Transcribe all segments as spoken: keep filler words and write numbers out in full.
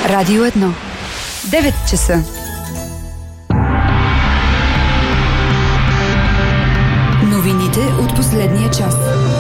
Радио едно. девет часа. Новините от последния час.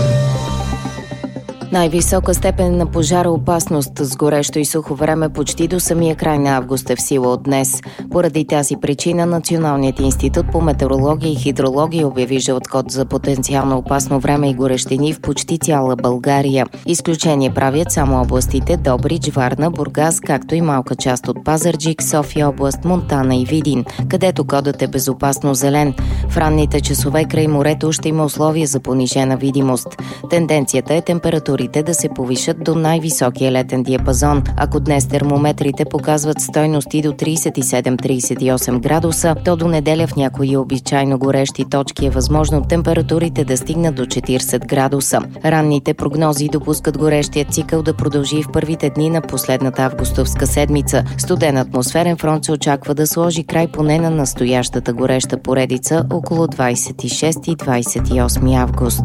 Най-висока степен на пожароопасност с горещо и сухо време почти до самия край на август е в сила от днес. Поради тази причина Националният институт по метеорология и хидрология обяви жълт код за потенциално опасно време и горещини в почти цяла България. Изключение правят само областите Добрич, Варна, Бургас, както и малка част от Пазарджик, София област, Монтана и Видин, където кодът е безопасно зелен. В ранните часове край морето ще има условия за понижена видимост. Тенденцията е температури да се повишат до най-високия летен диапазон. Ако днес термометрите показват стойности до тридесет и седем до тридесет и осем градуса, то до неделя в някои обичайно горещи точки е възможно температурите да стигнат до четиридесет градуса. Ранните прогнози допускат горещия цикъл да продължи в първите дни на последната августовска седмица. Студен атмосферен фронт се очаква да сложи край поне на настоящата гореща поредица около двадесет и шести и двадесет и осми август.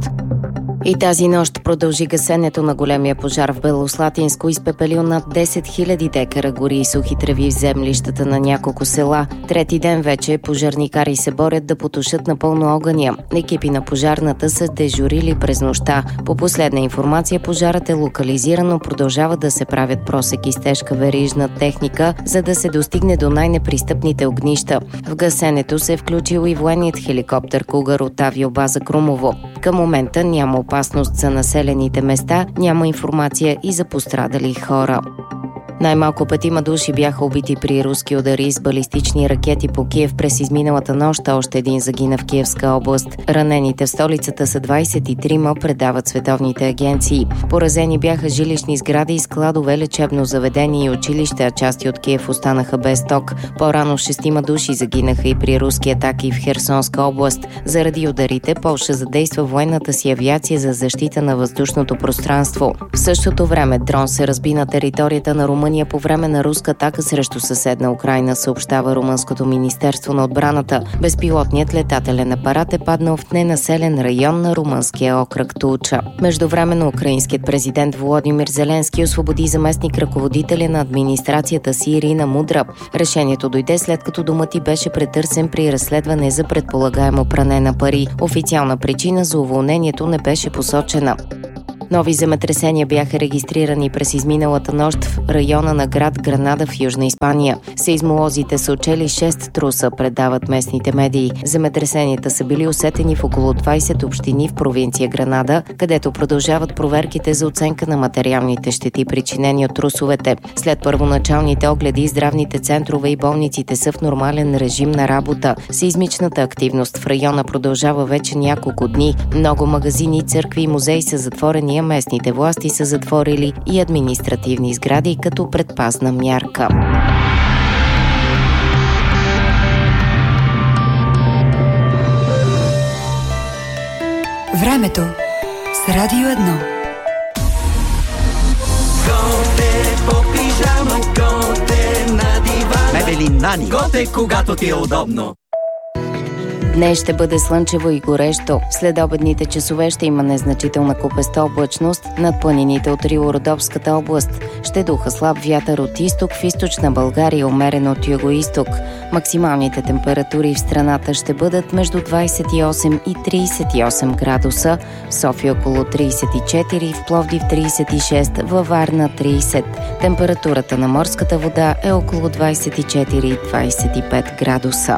И тази нощ продължи гасенето на големия пожар в Белослатинско, изпепелил над десет хиляди декара гори и сухи треви в землищата на няколко села. Трети ден вече пожарникари се борят да потушат напълно огъня. Екипи на пожарната са дежурили през нощта. По последна информация, пожарът е локализиран, но продължава да се правят просеки с тежка верижна техника, за да се достигне до най-непристъпните огнища. В гасенето се е включил и военният хеликоптер Кугър от авиобаза Крумово. Към момента няма опасност за населените места, няма информация и за пострадали хора. Най-малко петима души бяха убити при руски удари с балистични ракети по Киев през изминалата нощ, а още един загина в Киевска област. Ранените в столицата са двадесет и трима, предават световните агенции. Поразени бяха жилищни сгради, складове, лечебно заведение и училище, а части от Киев останаха без ток. По-рано шестима души загинаха и при руски атаки в Херсонска област. Заради ударите Полша задейства военната си авиация за защита на въздушното пространство. В същото време дрон се разби на територията на Румъния по време на руска атака срещу съседна Украйна, съобщава Румънското министерство на отбраната. Безпилотният летателен апарат е паднал в ненаселен район на румънския окръг Тулча. Междувременно украинският президент Володимир Зеленски освободи заместник ръководителя на администрацията си Ирина Мудра. Решението дойде след като домът й беше претърсен при разследване за предполагаемо пране на пари. Официална причина за уволнението не беше посочена. Нови земетресения бяха регистрирани през изминалата нощ в района на град Гранада в Южна Испания. Сейзмолозите са отчели шест труса, предават местните медии. Земетресенията са били усетени в около двадесет общини в провинция Гранада, където продължават проверките за оценка на материалните щети, причинени от трусовете. След първоначалните огледи, здравните центрове и болниците са в нормален режим на работа. Сейзмичната активност в района продължава вече няколко дни. Много магазини, църкви и музеи са затворени, местните власти са затворили и административни сгради като предпазна мярка. Времето с Радио едно. Готе по пижама, готе на дивана. Мебели Нани. Готе, когато ти е удобно. Днес ще бъде слънчево и горещо. След обедните часове ще има незначителна купеста облачност над планините от Рило-Родопската област. Ще духа слаб вятър от изток, в източна България умерен от юго-изток. Максималните температури в страната ще бъдат между двадесет и осем и тридесет и осем градуса, в София около тридесет и четири, в Пловдив тридесет и шест, във Варна тридесет. Температурата на морската вода е около двадесет и четири до двадесет и пет градуса.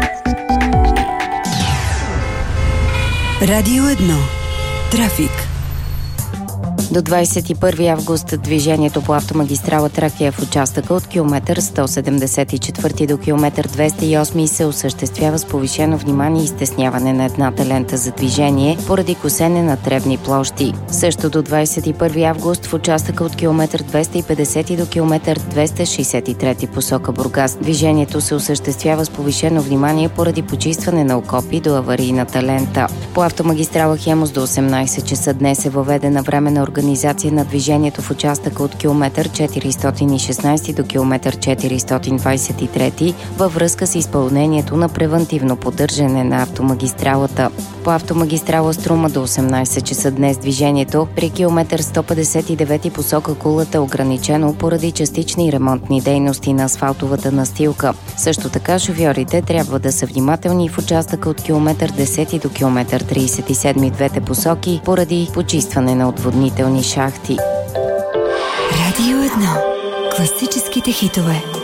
Радио едно. Трафик. До двадесет и първи август движението по автомагистрала Тракия в участъка от километър сто седемдесет и четвърти до километър двеста и осми се осъществява с повишено внимание и стесняване на едната лента за движение поради косене на тревни площи. Също до двадесет и първи август в участъка от километър двеста и петдесети до километър двеста шестдесет и трети посока Бургас. Движението се осъществява с повишено внимание поради почистване на окопи до аварийната лента. По автомагистрала Хемус до осемнадесет часа днес е въведена временна организация на движението в участъка от километър четиристотин и шестнадесети до километър четиристотин двадесет и трети във връзка с изпълнението на превантивно поддържане на автомагистралата. по автомагистрала Струма до осемнайсет часа днес движението при километър сто петдесет и девет посока Кулата е ограничено поради частични ремонтни дейности на асфалтовата настилка. Също така шофьорите трябва да са внимателни в участъка от километър десет до километър трийсет и седем двете посоки поради почистване на отводнителни шахти. Радио едно. Класическите хитове.